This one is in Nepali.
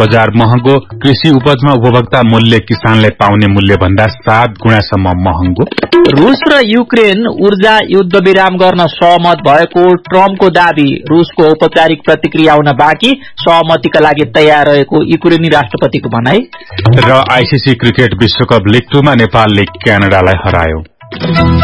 बजार महँगो, कृषि उपजमा उपभोक्ता मूल्य किसानले पाउने मूल्य भन्दा 7 गुणासम्म महँगो। रूस र युक्रेन ऊर्जा युद्ध विराम गर्न सहमत भएको ट्रम्पको दावी। रूसको औपचारिक प्रतिक्रिया आउन बाँकी, सहमतिका लागि तयार रहेको युक्रेनी राष्ट्रपतिको भनाई। र आईसीसी क्रिकेट विश्वकप लिग 2 मा नेपालले क्यानाडालाई हरायो।